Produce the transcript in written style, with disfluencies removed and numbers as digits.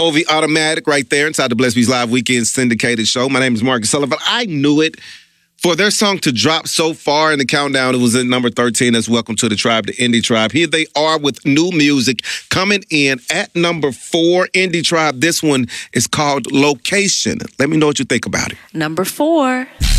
OV Automatic right there inside the Blessed Beats Live Weekend syndicated show. My name is Marcus Sullivan. I knew it. For their song to drop so far in the countdown, it was at number 13. That's Welcome to the Tribe, the Indie Tribe. Here they are with new music coming in at number 4, Indie Tribe. This one is called Location. Let me know what you think about it. Number 4.